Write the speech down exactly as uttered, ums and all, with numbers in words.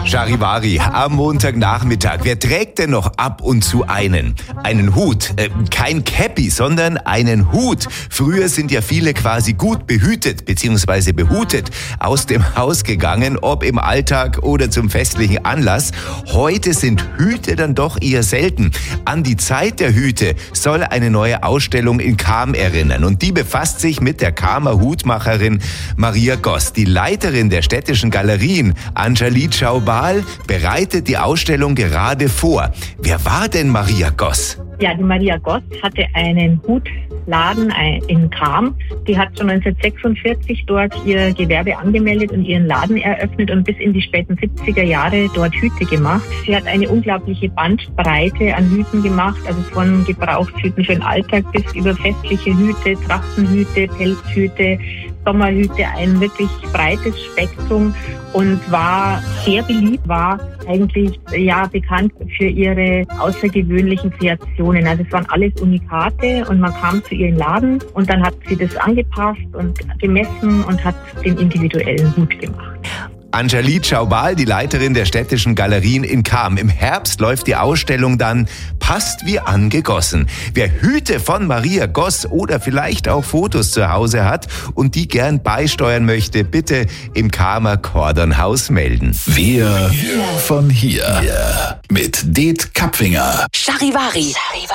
Charivari, am Montagnachmittag. Wer trägt denn noch ab und zu einen? Einen Hut. Äh, kein Käppi, sondern einen Hut. Früher sind ja viele quasi gut behütet bzw. behutet aus dem Haus gegangen, ob im Alltag oder zum festlichen Anlass. Heute sind Hüte dann doch eher selten. An die Zeit der Hüte soll eine neue Ausstellung in Cham erinnern. Und die befasst sich mit der Chamer Hutmacherin Maria Goss. Die Leiterin der städtischen Galerien, Anjali Chaubal, bereitet die Ausstellung gerade vor. Wer war denn Maria Goss? Ja, die Maria Goss hatte einen Hutladen in Cham. Die hat schon neunzehnhundertsechsundvierzig dort ihr Gewerbe angemeldet und ihren Laden eröffnet und bis in die späten siebziger Jahre dort Hüte gemacht. Sie hat eine unglaubliche Bandbreite an Hüten gemacht, also von Gebrauchshüten für den Alltag bis über festliche Hüte, Trachtenhüte, Pelzhüte, Sommerhüte, ein wirklich breites Spektrum und war sehr beliebt, war eigentlich ja bekannt für ihre außergewöhnlichen Kreationen. Also es waren alles Unikate und man kam zu ihren Laden und dann hat sie das angepasst und gemessen und hat den individuellen Hut gemacht. Anjali Chaubal, die Leiterin der städtischen Galerien in Cham. Im Herbst läuft die Ausstellung dann Passt wie angegossen. Wer Hüte von Maria Goss oder vielleicht auch Fotos zu Hause hat und die gern beisteuern möchte, bitte im Chamer Kordonhaus melden. Wir von hier. Mit Det Kapfinger. Charivari.